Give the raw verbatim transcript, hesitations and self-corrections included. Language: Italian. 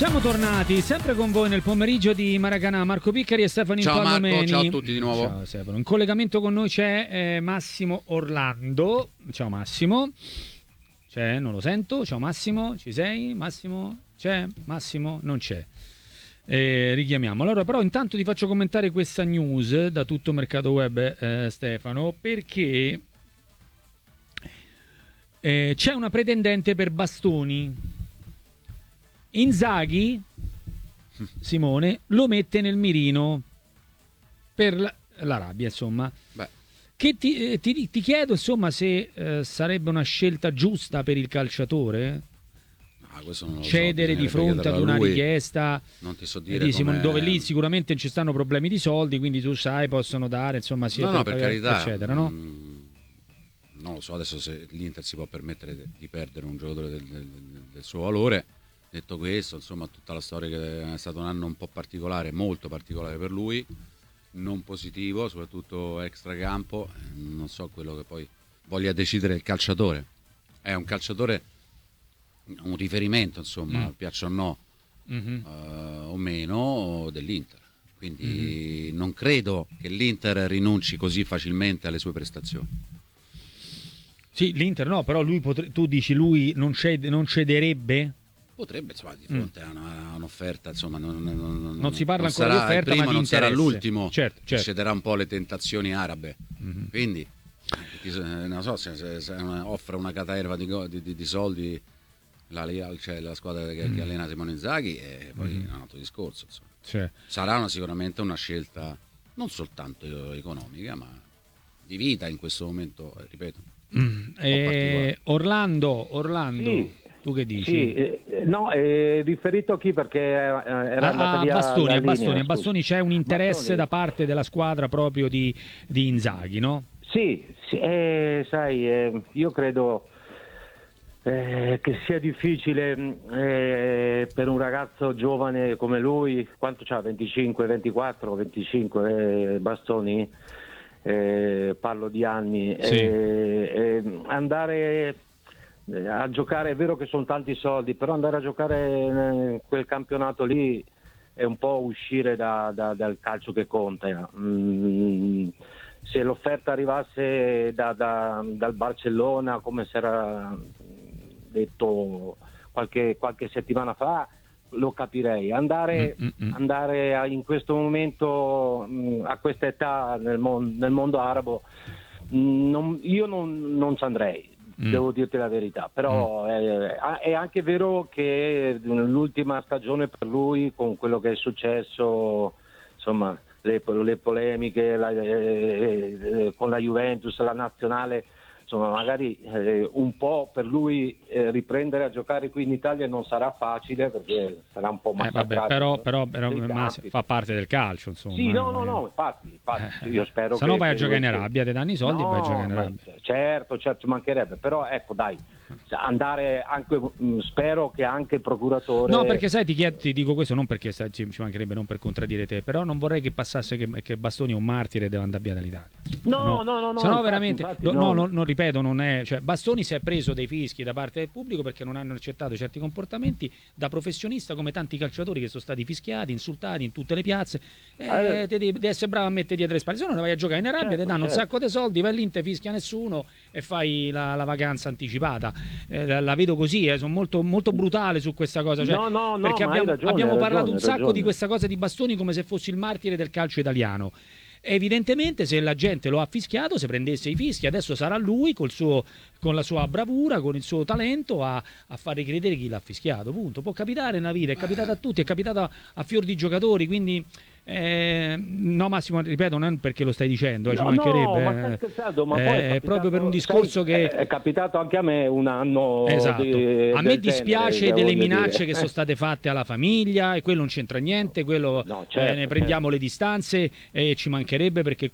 Siamo tornati sempre con voi nel pomeriggio di Maracanã. Marco Piccari e Stefano Impallomeni. Ciao Marco, ciao a tutti di nuovo. Ciao Stefano. In collegamento con noi c'è eh, Massimo Orlando. Ciao Massimo. C'è? Non lo sento. Ciao Massimo, ci sei? Massimo? C'è? Massimo? Non c'è. Eh, richiamiamo. Allora, però intanto ti faccio commentare questa news da tutto Mercato Web, eh, Stefano, perché eh, c'è una pretendente per Bastoni. Inzaghi, Simone, lo mette nel mirino per la, l'Arabia, insomma. Beh. Che ti, eh, ti, ti chiedo, insomma, se eh, sarebbe una scelta giusta per il calciatore ah, questo non lo cedere so, di fronte ad una lui. richiesta Non ti so dire di Simone, come... dove lì sicuramente ci stanno problemi di soldi, quindi tu sai, possono dare, insomma, sia no, no, per carità, eccetera, no? Mh, non lo so adesso se l'Inter si può permettere di perdere un giocatore del, del, del suo valore. Detto questo, insomma, tutta la storia che è stato un anno un po' particolare, molto particolare per lui, non positivo, soprattutto extracampo. Non so quello che poi voglia decidere il calciatore. È un calciatore, un riferimento, insomma, Mm. piaccia o no, Mhm. uh, o meno, dell'Inter. Quindi Mm-hmm. non credo che l'Inter rinunci così facilmente alle sue prestazioni. Sì, l'Inter no, però lui potre- tu dici lui non, cede- non cederebbe? Potrebbe, insomma, di fronte a, una, a un'offerta, insomma, non, non, non, Non si parla non ancora sarà di offerta, il primo, ma di non sarà interesse. l'ultimo, Certo, certo. cederà un po' le tentazioni arabe. Mhm. Quindi, eh, non so, se, se, se una, offre una caterva di, go- di, di, di soldi la, cioè, la squadra che, Mm. che allena Simone Inzaghi, e poi Mhm. è un altro discorso. Insomma. Cioè. Sarà una, sicuramente una scelta non soltanto economica, ma di vita in questo momento, eh, ripeto. Mm. Eh, Orlando, Orlando, Sì. tu che dici? Sì, eh, no, è riferito a chi perché eh, era andata A, a via Bastoni, la a linea, Bastoni, a scusa. Bastoni c'è un interesse Bastoni. da parte della squadra proprio di, di Inzaghi, no? Sì, sì, eh, sai, eh, io credo eh, che sia difficile eh, per un ragazzo giovane come lui, quanto c'ha? venticinque, ventiquattro, venticinque eh, Bastoni? Eh, parlo di anni, Sì. eh, eh, andare a giocare, è vero che sono tanti soldi, però andare a giocare in quel campionato lì è un po' uscire da, da, dal calcio che conta. Mm, se l'offerta arrivasse da, da, dal Barcellona, come si era detto qualche, qualche settimana fa, lo capirei. Andare, Mm-mm. andare a, in questo momento, mh, a questa età nel, mon- nel mondo arabo, mh, non- io non, non ci andrei. Mm. Devo dirti la verità, però è, è anche vero che l'ultima stagione per lui, con quello che è successo, insomma, le, le polemiche la, eh, eh, con la Juventus, la nazionale, insomma, magari eh, un po' per lui eh, riprendere a giocare qui in Italia non sarà facile, perché sarà un po' Eh, massacrato. vabbè, però, però, però dei ma campi. fa parte del calcio, insomma. Sì, no, eh, no, no, infatti, infatti io spero se no che- vai a che giocare in lui- Arabia, ti danno i soldi e vai a giocare in ma- Arabia. certo, certo, ci mancherebbe, però ecco dai, andare anche, mh, spero che anche il procuratore... No, perché sai, ti, chiedo, ti dico questo non perché sai, ci, ci mancherebbe, non per contraddire te, però non vorrei che passasse che, che Bastoni è un martire e deve andare via dall'Italia. No, no, no, no, Se no infatti, veramente, infatti, no, no. no, no, non ripeto, non è, cioè Bastoni si è preso dei fischi da parte del pubblico perché non hanno accettato certi comportamenti da professionista, come tanti calciatori che sono stati fischiati, insultati in tutte le piazze. Eh, Eh. te devi, devi essere bravo a mettere dietro le spalle, se no vai a giocare in Arabia, Certo, ti danno un certo. sacco di soldi, vai lì, non te fischia nessuno e fai la, la vacanza anticipata. Eh, la, la vedo così, eh, sono molto, molto brutale su questa cosa. Cioè, No, no, no, perché ma hai abbiamo, ragione, abbiamo hai parlato ragione, un hai sacco ragione. di questa cosa di Bastoni come se fosse il martire del calcio italiano. Evidentemente se la gente lo ha fischiato, se prendesse i fischi, adesso sarà lui col suo, con la sua bravura, con il suo talento a, a far ricredere chi l'ha fischiato, punto. Può capitare nella vita, è capitato a tutti, è capitato a, a fior di giocatori, quindi eh, no Massimo, ripeto, non è perché lo stai dicendo, eh, ci No, mancherebbe, no, ma stai eh. scherzando, ma Eh, poi è è capitato- proprio per un sai, discorso che... è, è capitato anche a me un anno Esatto. di- A me del dispiace genere, delle voglio minacce dire. che sono state fatte alla famiglia e quello non c'entra niente, quello No, eh, certo, ne prendiamo certo. le distanze e ci mancherebbe perché